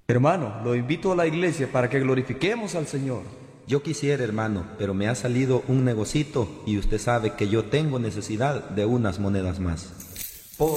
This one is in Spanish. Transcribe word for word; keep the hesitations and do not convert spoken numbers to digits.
Hermano, lo invito a la iglesia para que glorifiquemos al Señor. Yo quisiera, hermano, pero me ha salido un negocito y usted sabe que yo tengo necesidad de unas monedas más.